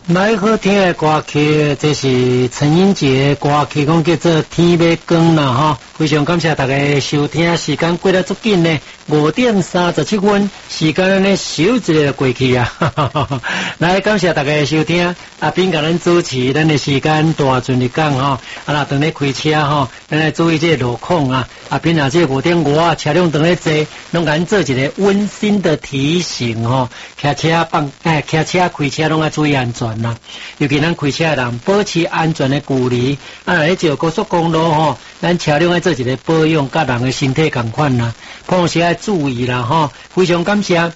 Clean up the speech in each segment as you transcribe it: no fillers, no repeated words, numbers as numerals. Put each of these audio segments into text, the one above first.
来好听的歌曲，这是陈英杰歌曲，讲叫做《天要光》啦哈。非常感谢大家收听，时间过得足紧呢，5:37，时间呢手指过去啊。来感谢大家收听，阿斌甲咱主持，咱的时间大顺利讲哈。啊啦，当咧开车哈，咱来注意这个路况啊。阿斌啊，这5.5啊，车辆当咧坐，拢甲咱做一个温馨的提醒哈。开车开车拢要注意安全啦。尤其咱开车的人，保持安全的距离。啊，来走高速公路吼，咱车辆要做一个保养，甲人的身体同款啦。碰时要注意啦吼。非常感谢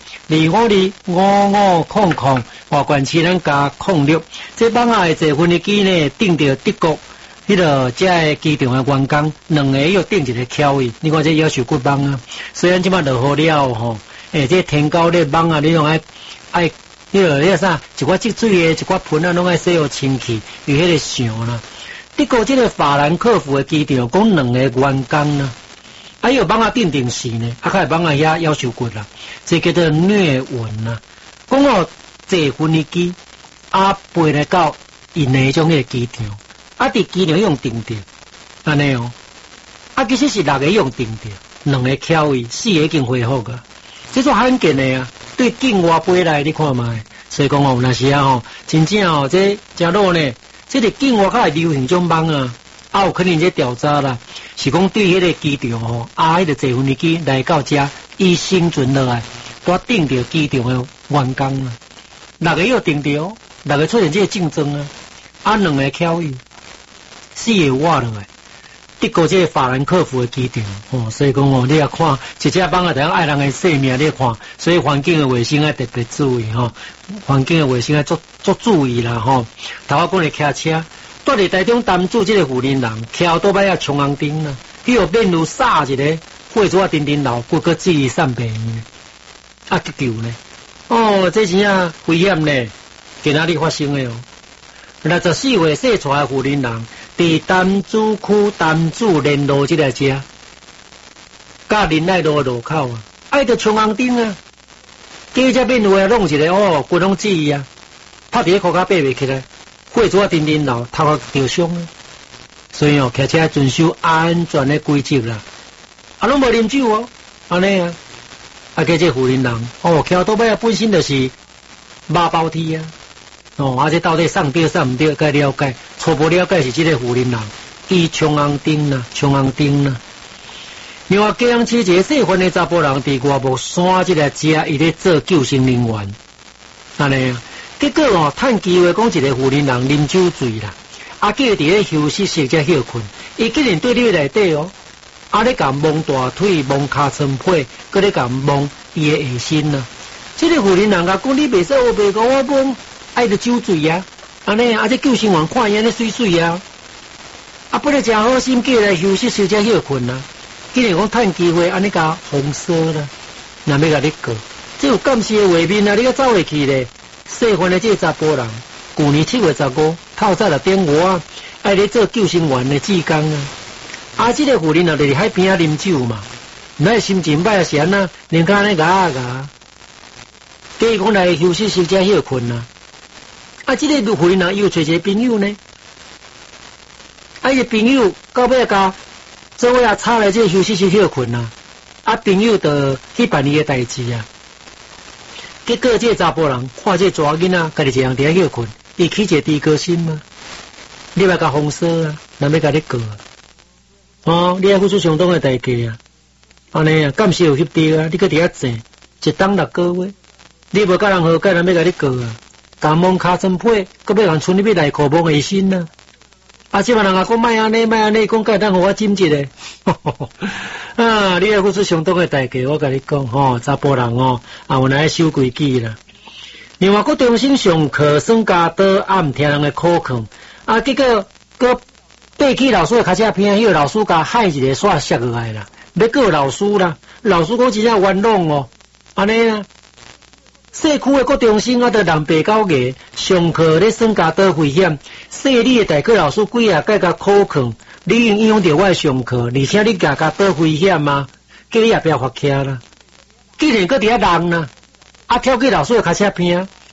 252500华冠市咱加06。这帮下的坐飞机呢，订到德国。迄个这个机场的员工2个又订一个桥位，你看这要求骨棒啊。虽然即马落雨了吼，这天高咧棒啊，你拢爱。迄个啥，一寡积水的，一寡盆啊，拢爱洗好清气，有迄个想啦。德国这个法兰克福的机场，讲2个员工啦，啊，有帮他定时呢，啊，还帮他遐要求过啦，这叫做虐文啦。讲哦，坐飞机啊，飞来到因那种个机场，啊，伫机场用定着，安尼哦，啊，其实是6个用定着，2个翘位，4个已经恢复个，这种罕见的啊。对境外飞来你看卖，所以讲哦，那时啊吼，真正哦，这真路呢，这个境外较会流行种帮啊，啊有可能这调查啦，是讲对迄个机场吼，啊，迄个坐飞机来到遮，伊生存落来，都定着机场的员工啊，6个又定着，6个出现这个竞争啊，啊2个翘伊，4个活落来。德国这个法兰克福的机场，哦，所以讲哦，你要看一只帮啊，就要爱人的性命，你看，所以环境的卫生要特别注意哈，环境的卫生要做注意啦哈。头我讲的开车，住伫台中淡水这个富林人，桥倒摆要冲红灯啦，迄个面路撒一个，火烛啊叮老，骨骼注意散病呢，啊急救呢，哦，这真啊危险呢，在哪里发生的哦？64岁生出来富林人。伫淡水区淡水连路这个车，甲仁爱路路口啊，爱着冲红灯啊，加只面路啊弄一个哦，规拢注意啊，拍伫个裤脚爬袂起来，火烛啊叮老，头壳着伤啊，所以哦，开车遵守安全的规则啦，啊，拢无啉酒哦，安尼啊，啊，加这富人人哦，桥倒摆本身就是马包梯啊。哦，而且到底上对上唔对，该了解，初步了解是这个富人人，伊冲红灯啦，冲红灯啦。另外，嘉阳市一个细份的查甫人伫外木山这个家，伊咧做救生人员，安尼啊。结果哦，趁机会讲一个富人人啉酒醉啦，啊，叫伊伫咧休息室才休困，伊竟然对你内底哦，啊咧甲摸大腿、摸骹床被，搁咧甲摸伊的下身啦。这个富人人甲讲你袂使我袂讲我摸。爱着酒醉啊，安尼啊，这救生员看伊安尼水水啊，啊，本来真好心叫来休息休息困啊，竟然讲趁机会安尼甲封锁啦，那要甲你过，这有感谢的画面啊，你个走会去咧，细份的这个查甫人，去年7月15透早就点我，爱咧做救生员的志工啊，啊，这个妇人啊，就是海边啊啉酒嘛，那心情歹是安那，人家安尼牙，叫伊讲来休息休困啊。啊，这个妇人啊，又找一个朋友呢。啊，伊朋友到尾甲做伙啊，吵来这个休息困啊。啊，朋友就去办伊个代志啊。结果这个查甫人看这查囡仔，家己一样伫遐休困，伊起一个低歌心嘛。你要甲封锁啊，人要甲你过啊。哦，你要付出相当的代价啊。安尼啊，敢是有翕到啊？你搁伫遐坐，1冬6个月，你无甲人好解，人要甲你过啊。甲摸骹床被，搁要人剩入去内裤摸下身啊！啊，即嘛人讲莫安尼，讲该当互我斟一个。啊，你要付出相当的代价，我甲你讲吼，查甫人哦，啊，有来守规矩啦。另外，搁重新上课，算加倒暗听人的口劝，啊，结果搁爬起老师的脚车片，迄个老师甲害一个煞摔落来啦，要告老师啦，老师讲真正冤枉哦，安尼啊。社区的国中生啊，都人白狗个上课咧算加倒危险。细里的代课老师几啊届甲口劝，你影响到我上课，而且你加倒危险吗？叫你也不要发起啦。既然搁伫遐人啦，啊跳去老师的脚车边，啊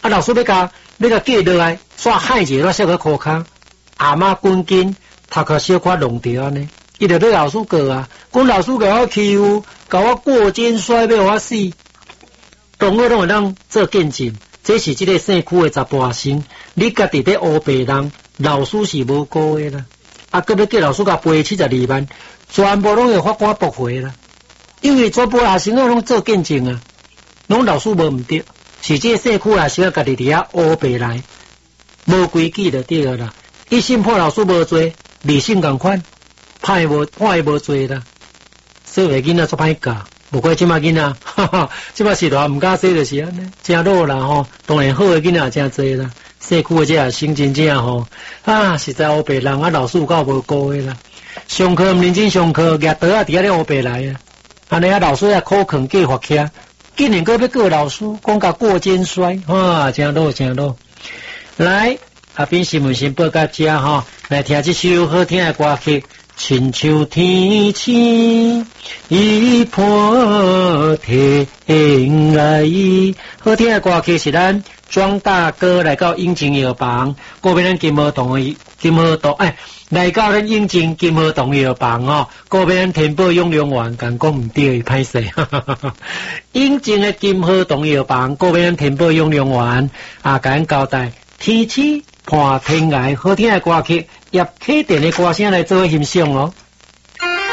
啊，老师要甲记落来，煞害一个小个裤骹，阿妈滚筋，头壳小可弄掉安尼，伊就对老师告啊，讲老师甲我欺负，甲我过肩摔，要我死。同学拢会当做见证，这是这个姓区的查甫学生，你家己在乌白人，老师是无辜的啦。啊，搁要叫老师甲赔72万，全部拢会法官驳回啦。因为全部学生拢做见证啊，拢老师无毋对，是这个姓区学生家己伫遐乌白来，无规矩就对啦。一审判老师无罪，二审共款，判伊无罪啦。小个囡仔做歹教。不过即马囡仔，哈哈，即马是大毋敢说就是安尼，真老啦吼。当然好的囡仔真侪啦，社区的这学生真正吼啊，实在乌白人啊，老师有够无辜的啦。上课毋认真上课，举刀啊伫遐咧乌白来啊，安尼啊老师啊苦劝计罚起，竟然搁要告老师，讲甲过肩摔，哇，真老真老。来，阿边新闻先报到这吼，来听这首好听的歌曲。亲像天星一破天来，好听的歌曲是咱庄大哥来到永靖药房，嗰边咱金河洞来到咱永靖金河洞药房哦，嗰边天宝永良园，敢讲唔对，歹势。永靖的金河洞药房，嗰边天宝永良园啊，甲咱交代天星破天涯，好听的歌曲。叶启田的歌声来做欣赏哦。